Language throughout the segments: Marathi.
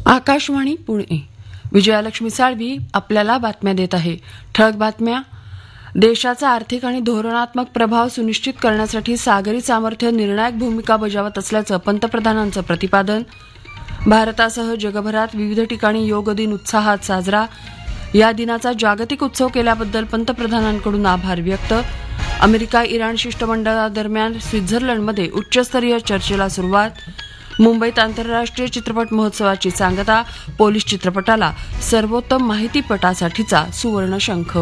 आकाशवाणी पुणे. विजयालक्ष्मी साळवी आपल्याला बातम्या देत आहे. ठळक बातम्या. देशाचा आर्थिक आणि धोरणात्मक प्रभाव सुनिश्चित करण्यासाठी सागरी सामर्थ्य निर्णायक भूमिका बजावत असल्याचं पंतप्रधानांचं प्रतिपादन. भारतासह जगभरात विविध ठिकाणी योग दिन उत्साहात साजरा. या दिनाचा जागतिक उत्सव केल्याबद्दल पंतप्रधानांकडून आभार व्यक्त. अमेरिका इराण शिष्टमंडळादरम्यान स्वित्झर्लंडमध्ये उच्चस्तरीय चर्चेला सुरुवात. मुंबईत आंतरराष्ट्रीय चित्रपट महोत्सवाची सांगता. पोलीस चित्रपटाला सर्वोत्तम माहितीपटासाठीचा सुवर्ण शंख.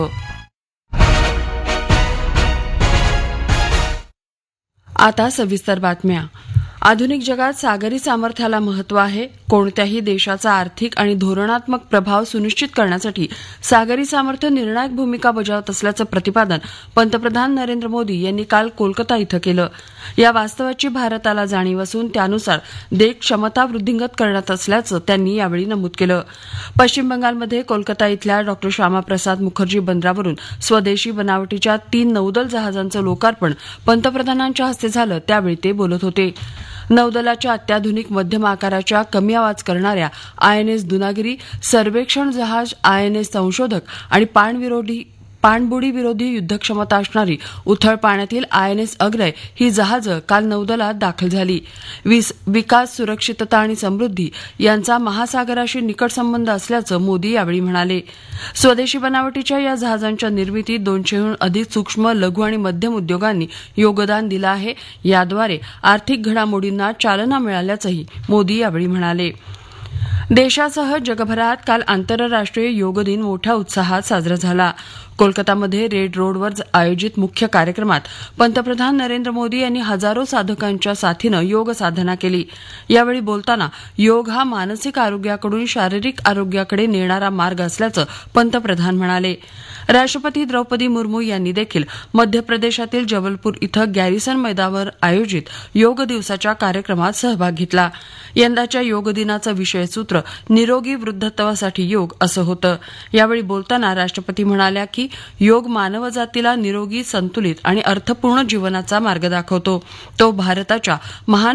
आता सविस्तर बातम्या. आधुनिक जगात सागरी सामर्थ्याला महत्त्व आहे. कोणत्याही देशाचा आर्थिक आणि धोरणात्मक प्रभाव सुनिश्चित करण्यासाठी सागरी सामर्थ्य निर्णायक भूमिका बजावत असल्याचं प्रतिपादन पंतप्रधान नरेंद्र मोदी यांनी काल कोलकाता इथं केलं. या वास्तवाची भारताला जाणीव असून त्यानुसार देश क्षमता वृद्धिंगत करण्यात असल्याचं त्यांनी यावेळी नमूद केलं. पश्चिम बंगालमध्ये कोलकाता इथल्या डॉ. श्यामाप्रसाद मुखर्जी बंदरावरून स्वदेशी बनावटीच्या 3 नौदल जहाजांचं लोकार्पण पंतप्रधानांच्या हस्ते झालं. त्यावेळी ते बोलत होते. नौदलाच्या अत्याधुनिक मध्यम आकाराच्या कमी आवाज करणाऱ्या आयएनएस दुनागिरी, सर्वेक्षण जहाज आयएनएस संशोधक आणि पाणबुडी विरोधी युद्धक्षमता असणारी उथळ पाण्यातील आयएनएस अग्रय ही जहाजं काल नौदलात दाखल झाली. विकास, सुरक्षितता आणि समृद्धी यांचा महासागराशी निकट संबंध असल्याचं मोदी यावेळी म्हणाले. स्वदेशी बनावटीच्या या जहाजांच्या निर्मितीत 200हून अधिक सूक्ष्म, लघु आणि मध्यम उद्योगांनी योगदान दिलं आहे. याद्वारे आर्थिक घडामोडींना चालना मिळाल्याचंही मोदी यावेळी म्हणाले. देशासह जगभरात काल आंतरराष्ट्रीय योग दिन मोठ्या उत्साहात साजरा झाला. कोलकातामध्ये रेड रोडवर आयोजित मुख्य कार्यक्रमात पंतप्रधान नरेंद्र मोदी यांनी हजारो साधकांच्या साथीनं योग साधना केली. यावेळी बोलताना योग हा मानसिक आरोग्याकडून शारीरिक आरोग्याकडे नेणारा मार्ग असल्याचं पंतप्रधान म्हणाले. राष्ट्रपती द्रौपदी मुर्मू यांनी देखील मध्य प्रदेशातील जबलपूर इथं गॅरिसन मैदानावर आयोजित योग दिवसाच्या कार्यक्रमात सहभाग घेतला. यंदाच्या योग दिनाचं विषयसूत्र निरोगी वृद्धत्वासाठी योग असं होतं. यावेळी बोलताना राष्ट्रपती म्हणाल्या की योग मानवजातीला निरोगी, संतुलित आणि अर्थपूर्ण जीवनाचा मार्ग दाखवतो. तो भारताच्या महान